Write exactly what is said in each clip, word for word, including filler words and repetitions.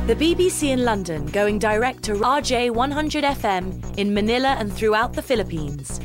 The B B C in London going direct to R J one hundred F M in Manila and throughout the Philippines.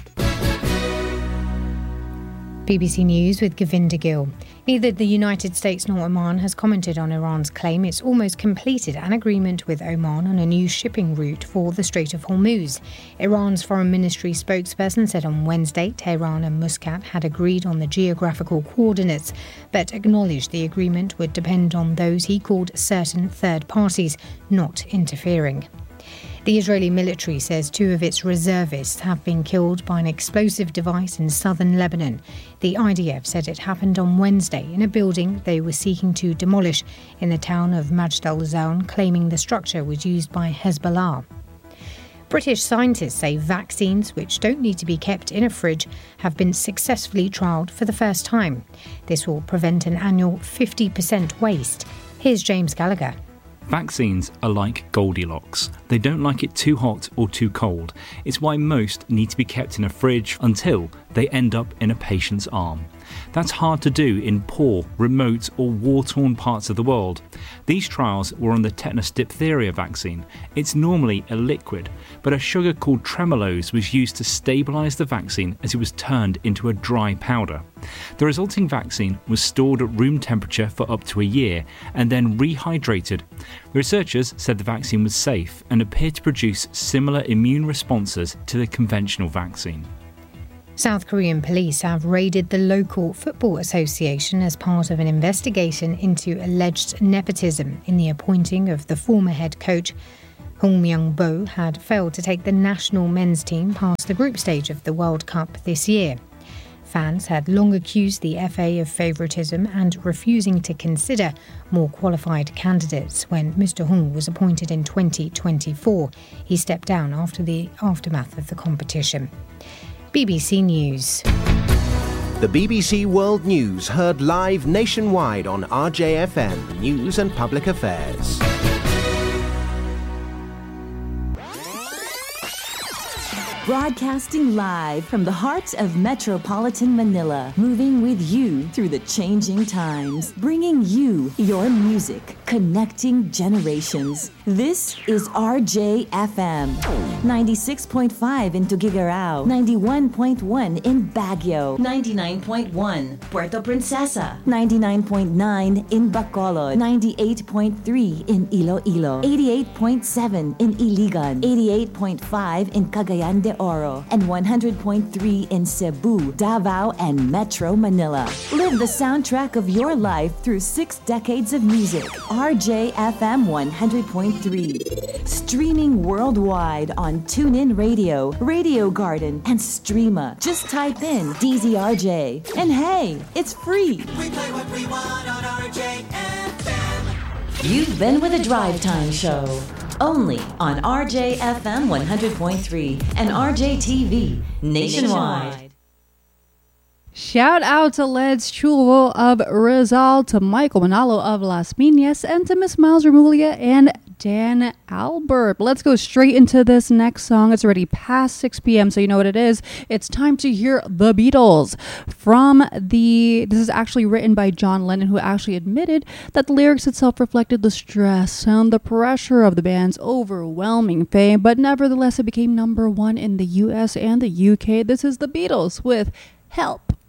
B B C News with Govinda Gill. Neither the United States nor Oman has commented on Iran's claim it's almost completed an agreement with Oman on a new shipping route for the Strait of Hormuz. Iran's foreign ministry spokesperson said on Wednesday Tehran and Muscat had agreed on the geographical coordinates, but acknowledged the agreement would depend on those he called certain third parties not interfering. The Israeli military says two of its reservists have been killed by an explosive device in southern Lebanon. The I D F said it happened on Wednesday in a building they were seeking to demolish in the town of Majd al-Zaun, claiming the structure was used by Hezbollah. British scientists say vaccines, which don't need to be kept in a fridge, have been successfully trialled for the first time. This will prevent an annual fifty percent waste. Here's James Gallagher. Vaccines are like Goldilocks. They don't like it too hot or too cold. It's why most need to be kept in a fridge until they end up in a patient's arm. That's hard to do in poor, remote or war-torn parts of the world. These trials were on the tetanus diphtheria vaccine. It's normally a liquid, but a sugar called tremulose was used to stabilise the vaccine as it was turned into a dry powder. The resulting vaccine was stored at room temperature for up to a year and then rehydrated. The researchers said the vaccine was safe and appeared to produce similar immune responses to the conventional vaccine. South Korean police have raided the local football association as part of an investigation into alleged nepotism in the appointing of the former head coach. Hong Myung-bo had failed to take the national men's team past the group stage of the World Cup this year. Fans had long accused the F A of favouritism and refusing to consider more qualified candidates when Mister Hong was appointed in twenty twenty-four. He stepped down after the aftermath of the competition. B B C News. The B B C World News heard live nationwide on R J F M News and Public Affairs. Broadcasting live from the heart of metropolitan Manila, moving with you through the changing times, bringing you your music, connecting generations. This is R J F M, ninety-six point five in Tuguegarao, ninety-one point one in Baguio, ninety-nine point one Puerto Princesa, ninety-nine point nine in Bacolod, ninety-eight point three in Iloilo, eighty-eight point seven in Iligan, eighty-eight point five in Cagayan de Oro, and one hundred point three in Cebu, Davao, and Metro Manila. Live the soundtrack of your life through six decades of music. R J F M one hundred point three. Streaming worldwide on TuneIn Radio, Radio Garden, and Streama. Just type in D Z R J. And hey, it's free. We play what we want on R J F M. You've been with a Drive Time show. Only on R J F M one hundred point three and R J T V nationwide. Shout out to Leds Chulo of Rizal, to Michael Manalo of Las Piñas, and to Miss Miles Remulia and Dan Albert. Let's go straight into this next song. It's already past six p.m., so you know what it is. It's time to hear The Beatles. From the, this is actually written by John Lennon, who actually admitted that the lyrics itself reflected the stress and the pressure of the band's overwhelming fame, but nevertheless it became number one in the U S and the U K. This is The Beatles with Help.